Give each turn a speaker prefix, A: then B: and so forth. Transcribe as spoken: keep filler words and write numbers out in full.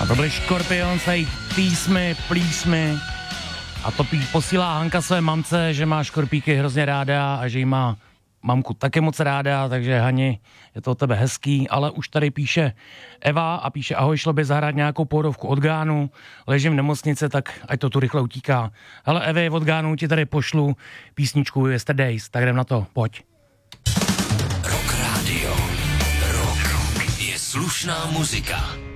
A: A to byly Škorpion, sej písmy, plísmy. A to pí, posílá Hanka své mamce, že má škorpíky hrozně ráda a že jí má mamku také moc ráda, takže Hani, je to od tebe hezký, ale už tady píše Eva a píše: ahoj, šlo by zahrát nějakou pohodovku od Gánu, ležím v nemocnici, tak ať to tu rychle utíká. Hele Evi, od Gánu ti tady pošlu písničku Yesterdays, tak jdem na to, pojď.
B: Rock Radio. Rock je slušná muzika.